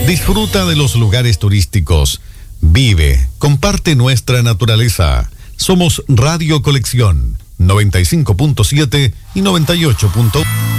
Disfruta de los lugares turísticos. Vive, comparte nuestra naturaleza. Somos Radio Colección 95.7 y 98.1.